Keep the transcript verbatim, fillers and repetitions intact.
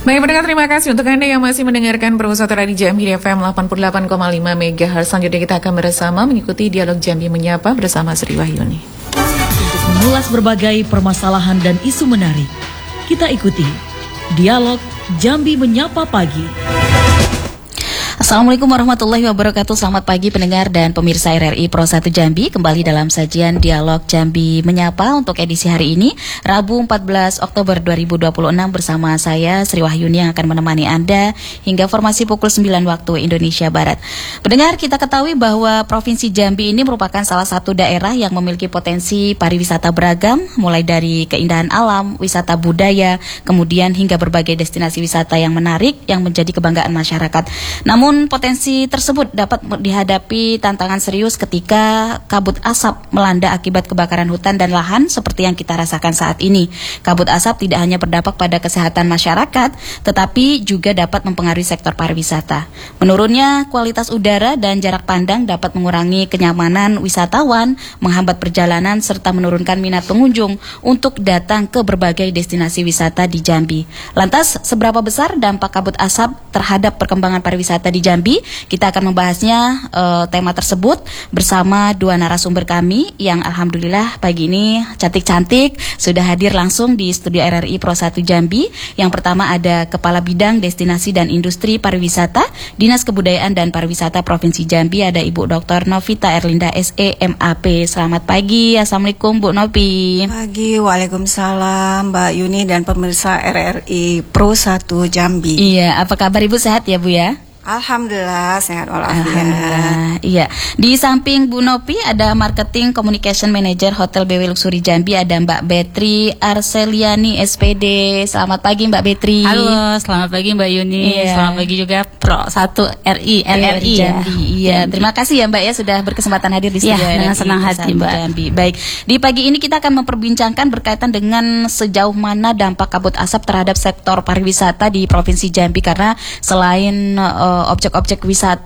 Baik pendengar, terima kasih untuk Anda yang masih mendengarkan Perwisata Radio Jambi di F M delapan puluh delapan koma lima megahertz. Selanjutnya kita akan bersama mengikuti Dialog Jambi Menyapa bersama Sri Wahyuni. Untuk mengulas berbagai permasalahan dan isu menarik, kita ikuti Dialog Jambi Menyapa Pagi. Assalamualaikum warahmatullahi wabarakatuh. Selamat pagi pendengar dan pemirsa R R I Pro satu Jambi. Kembali dalam sajian Dialog Jambi Menyapa untuk edisi hari ini, Rabu empat belas Oktober dua ribu dua puluh enam, bersama saya Sri Wahyuni yang akan menemani Anda hingga formasi pukul sembilan waktu Indonesia Barat. Pendengar, kita ketahui bahwa Provinsi Jambi ini merupakan salah satu daerah yang memiliki potensi pariwisata beragam, mulai dari keindahan alam, wisata budaya, kemudian hingga berbagai destinasi wisata yang menarik yang menjadi kebanggaan masyarakat. Namun potensi tersebut dapat dihadapi tantangan serius ketika kabut asap melanda akibat kebakaran hutan dan lahan seperti yang kita rasakan saat ini. Kabut asap tidak hanya berdampak pada kesehatan masyarakat, tetapi juga dapat mempengaruhi sektor pariwisata. Menurunnya kualitas udara dan jarak pandang dapat mengurangi kenyamanan wisatawan, menghambat perjalanan, serta menurunkan minat pengunjung untuk datang ke berbagai destinasi wisata di Jambi. Lantas, seberapa besar dampak kabut asap terhadap perkembangan pariwisata di Jambi? Kita akan membahasnya uh, tema tersebut bersama dua narasumber kami yang alhamdulillah pagi ini cantik-cantik sudah hadir langsung di studio R R I Pro satu Jambi. Yang pertama ada Kepala Bidang Destinasi dan Industri Pariwisata Dinas Kebudayaan dan Pariwisata Provinsi Jambi, ada Ibu Doktor Novita Erlinda S E M A P. Selamat pagi, Assalamualaikum Bu Novi. Pagi, Waalaikumsalam Mbak Yuni dan pemirsa R R I Pro satu Jambi. Iya, apa kabar Ibu, sehat ya Bu ya? Alhamdulillah sehat walafiat. Alhamdulillah. Iya. Di samping Bu Nopi ada Marketing Communication Manager Hotel B W Luxury Jambi, ada Mbak Betri Arseliani S P D. Selamat pagi Mbak Betri. Halo, selamat pagi Mbak Yuni. Iya. Selamat pagi juga Pro satu R I R R I Jambi. Ya. Iya, terima kasih ya Mbak ya sudah berkesempatan hadir di studio ya, dengan senang hati Mbak. Jambi. Baik. Di pagi ini kita akan memperbincangkan berkaitan dengan sejauh mana dampak kabut asap terhadap sektor pariwisata di Provinsi Jambi, karena selain uh, objek-objek wisata